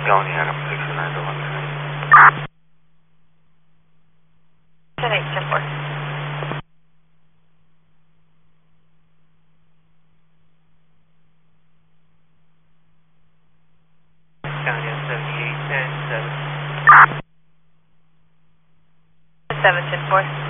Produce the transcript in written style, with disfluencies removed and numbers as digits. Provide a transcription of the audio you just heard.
County Adam 69 to 10 8, 10 4. County 78, 10, 7. 7 10 4.